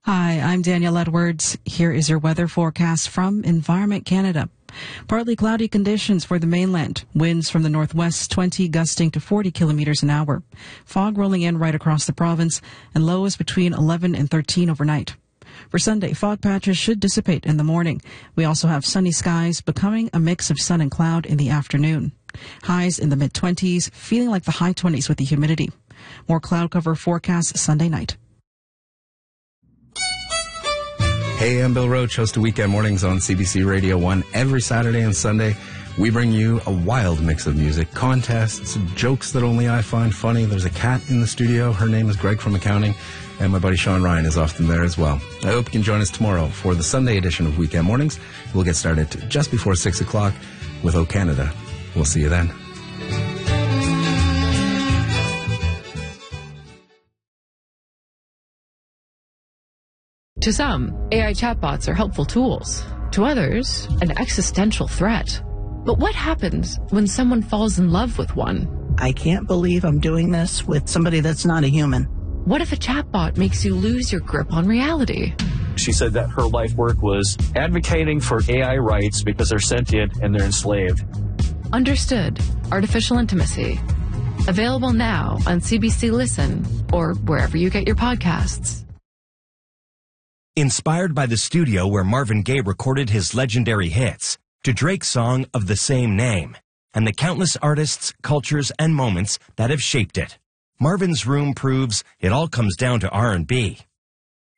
Hi, I'm Danielle Edwards. Here is your weather forecast from Environment Canada. Partly cloudy conditions for the mainland. Winds from the northwest 20 gusting to 40 kilometers an hour. Fog rolling in right across the province and lows between 11 and 13 overnight. For Sunday, fog patches should dissipate in the morning. We also have sunny skies becoming a mix of sun and cloud in the afternoon. Highs in the mid-20s, feeling like the high 20s with the humidity. More cloud cover forecast Sunday night. Hey, I'm Bill Roach, host of Weekend Mornings on CBC Radio 1. Every Saturday and Sunday, we bring you a wild mix of music, contests, jokes that only I find funny. There's a cat in the studio. Her name is Greg from Accounting, and my buddy Sean Ryan is often there as well. I hope you can join us tomorrow for the Sunday edition of Weekend Mornings. We'll get started just before 6 o'clock with O Canada. We'll see you then. To some, AI chatbots are helpful tools. To others, an existential threat. But what happens when someone falls in love with one? I can't believe I'm doing this with somebody that's not a human. What if a chatbot makes you lose your grip on reality? She said that her life work was advocating for AI rights because they're sentient and they're enslaved. Understood. Artificial Intimacy. Available now on CBC Listen or wherever you get your podcasts. Inspired by the studio where Marvin Gaye recorded his legendary hits, to Drake's song of the same name, and the countless artists, cultures, and moments that have shaped it. Marvin's Room proves it all comes down to R&B.